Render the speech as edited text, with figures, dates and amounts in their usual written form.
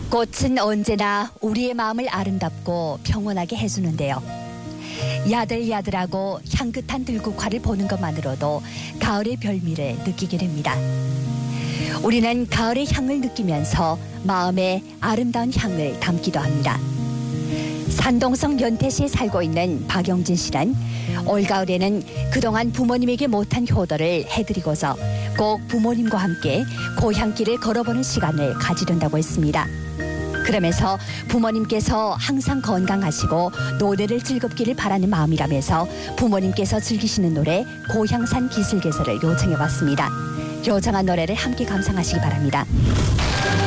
꽃은 언제나 우리의 마음을 아름답고 평온하게 해주는데요. 야들야들하고 향긋한 들국화를 보는 것만으로도 가을의 별미를 느끼게 됩니다. 우리는 가을의 향을 느끼면서 마음에 아름다운 향을 담기도 합니다. 산동성 연태시에 살고 있는 박영진 씨는 올가을에는 그동안 부모님에게 못한 효도를 해드리고서 꼭 부모님과 함께 고향길을 걸어보는 시간을 가지려고 했습니다. 그러면서 부모님께서 항상 건강하시고 노래를 즐겁기를 바라는 마음이라면서 부모님께서 즐기시는 노래 고향산 기슭에서를 요청해봤습니다. 요청한 노래를 함께 감상하시기 바랍니다.